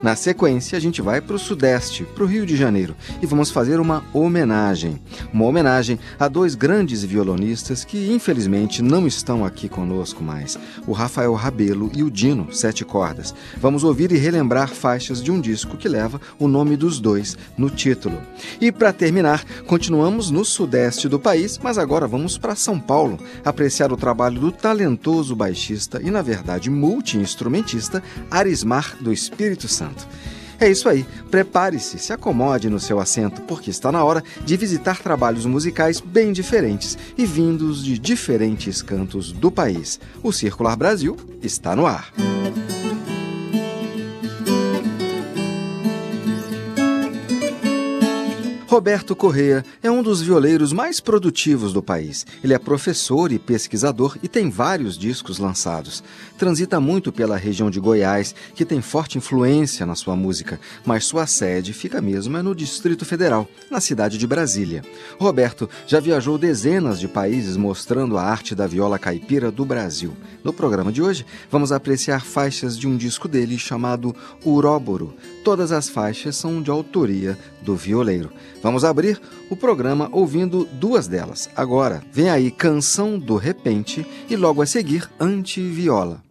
Na sequência, a gente vai para o Sudeste, para o Rio de Janeiro, e vamos fazer uma homenagem. Uma homenagem a dois grandes violonistas que, infelizmente, não estão aqui conosco mais. O Rafael Rabelo e o Dino, Sete Cordas. Vamos ouvir e relembrar faixas de um disco que leva o nome dos dois no título. E, para terminar, continuamos no Sudeste do país, mas agora vamos para São Paulo, apreciar o trabalho do talentoso baixista e, na verdade, multi-instrumentista Arismar do Espírito Santo. É isso aí, prepare-se, se acomode no seu assento, porque está na hora de visitar trabalhos musicais bem diferentes e vindos de diferentes cantos do país. O Circular Brasil está no ar. Roberto Corrêa é um dos violeiros mais produtivos do país. Ele é professor e pesquisador e tem vários discos lançados. Transita muito pela região de Goiás, que tem forte influência na sua música, mas sua sede fica mesmo no Distrito Federal, na cidade de Brasília. Roberto já viajou dezenas de países mostrando a arte da viola caipira do Brasil. No programa de hoje, vamos apreciar faixas de um disco dele chamado Uróboro. Todas as faixas são de autoria do violeiro. Vamos abrir o programa ouvindo duas delas. Agora, vem aí Canção do Repente e logo a seguir Antiviola.